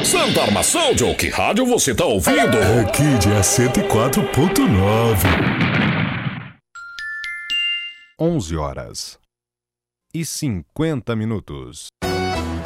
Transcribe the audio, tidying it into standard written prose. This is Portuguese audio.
Santa Armação, Joe, que rádio você tá ouvindo? Kid é 104.9. 11 horas e 50 minutos.